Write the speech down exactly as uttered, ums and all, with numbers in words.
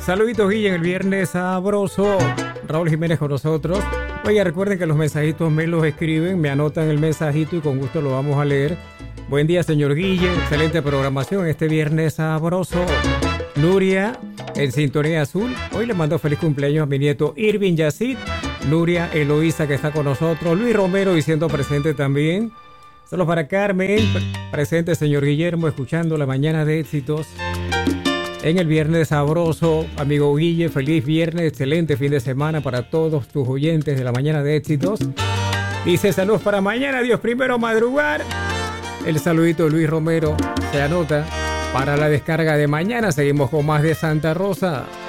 Saluditos, Guille, en el viernes sabroso. Raúl Jiménez con nosotros. Oye, recuerden que los mensajitos me los escriben, me anotan el mensajito y con gusto lo vamos a leer. Buen día, señor Guille. Excelente programación este viernes sabroso. Nuria, en Sintonía Azul. Hoy le mando feliz cumpleaños a mi nieto Irving Yacid. Nuria Eloísa, que está con nosotros. Luis Romero, diciendo presente también. Saludos para Carmen. Presente, señor Guillermo, escuchando La Mañana de Éxitos. En el viernes sabroso, amigo Guille, feliz viernes, excelente fin de semana para todos tus oyentes de La Mañana de Éxitos. Dice saludos para mañana, Dios primero madrugar. El saludito de Luis Romero se anota para la descarga de mañana. Seguimos con más de Santa Rosa.